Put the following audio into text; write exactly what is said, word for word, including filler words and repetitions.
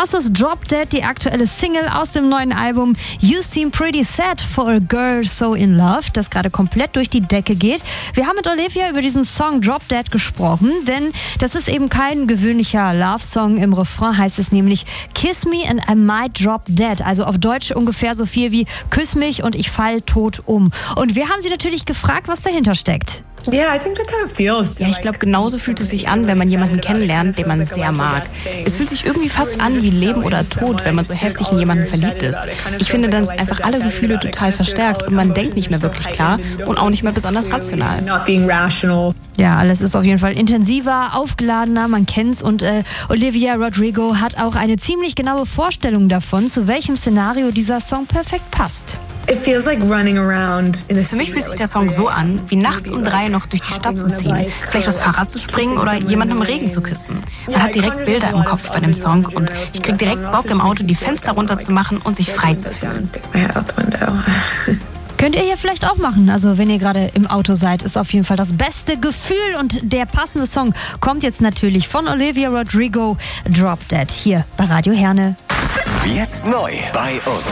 Das ist Drop Dead, die aktuelle Single aus dem neuen Album You Seem Pretty Sad for a Girl So in Love, das gerade komplett durch die Decke geht. Wir haben mit Olivia über diesen Song Drop Dead gesprochen, denn das ist eben kein gewöhnlicher Love-Song. Im Refrain heißt es nämlich Kiss me and I might drop dead, also auf Deutsch ungefähr so viel wie Küss mich und ich fall tot um. Und wir haben sie natürlich gefragt, was dahinter steckt. Ja, ich glaube, genauso fühlt es sich an, wenn man jemanden kennenlernt, den man sehr mag. Es fühlt sich irgendwie fast an wie Leben oder Tod, wenn man so heftig in jemanden verliebt ist. Ich finde, dann sind einfach alle Gefühle total verstärkt und man denkt nicht mehr wirklich klar und auch nicht mehr besonders rational. Ja, alles ist auf jeden Fall intensiver, aufgeladener, man kennt's und äh, Olivia Rodrigo hat auch eine ziemlich genaue Vorstellung davon, zu welchem Szenario dieser Song perfekt passt. Für mich fühlt sich der Song so an, wie nachts um drei noch durch die Stadt zu ziehen, vielleicht aufs Fahrrad zu springen oder jemanden im Regen zu küssen. Man hat direkt Bilder im Kopf bei dem Song und ich krieg direkt Bock im Auto, die Fenster runterzumachen und sich frei zu fühlen. Könnt ihr ja vielleicht auch machen, also wenn ihr gerade im Auto seid, ist auf jeden Fall das beste Gefühl und der passende Song kommt jetzt natürlich von Olivia Rodrigo, Drop Dead, hier bei Radio Herne. Jetzt neu bei uns.